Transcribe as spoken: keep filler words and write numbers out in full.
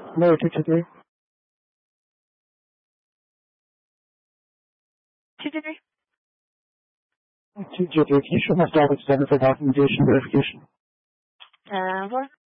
No, two two three. two two three. two two three. Can you show my stop extended for documentation verification? Uh, what?